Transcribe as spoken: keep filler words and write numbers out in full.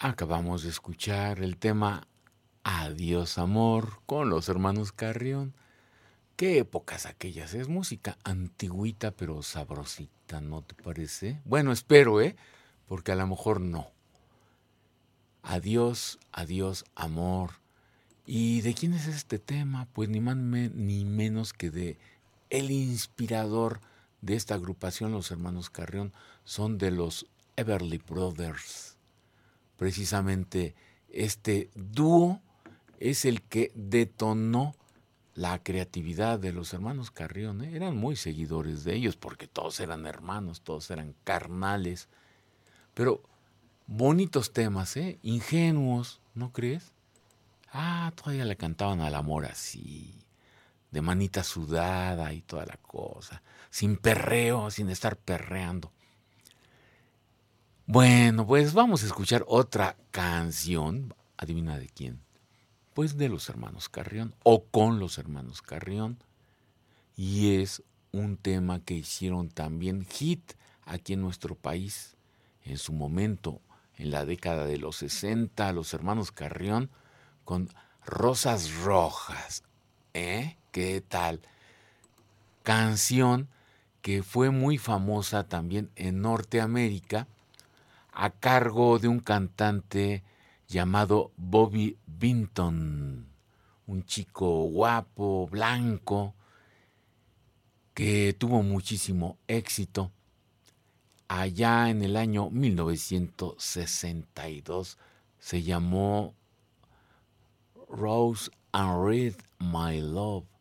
Acabamos de escuchar el tema Adiós Amor con los hermanos Carrión. ¿Qué épocas aquellas? Es música antigüita pero sabrosita, ¿no te parece? Bueno, espero, ¿eh? Porque a lo mejor no. Adiós, adiós, amor. ¿Y de quién es este tema? Pues ni más ni menos que de el inspirador de esta agrupación, los hermanos Carrión, son de los Everly Brothers. Precisamente este dúo es el que detonó la creatividad de los hermanos Carrión. ¿eh? Eran muy seguidores de ellos porque todos eran hermanos, todos eran carnales. Pero bonitos temas, ¿eh? Ingenuos, ¿no crees? Ah, todavía le cantaban al amor así, de manita sudada y toda la cosa, sin perreo, sin estar perreando. Bueno, pues vamos a escuchar otra canción. ¿Adivina de quién? Pues de los hermanos Carrión o con los hermanos Carrión. Y es un tema que hicieron también hit aquí en nuestro país. En su momento, en la década de los sesenta, los hermanos Carrión con Rosas Rojas. ¿Eh? ¿Qué tal? Canción que fue muy famosa también en Norteamérica a cargo de un cantante llamado Bobby Vinton, un chico guapo, blanco, que tuvo muchísimo éxito. Allá en el año mil novecientos sesenta y dos se llamó Rose and Red My Love.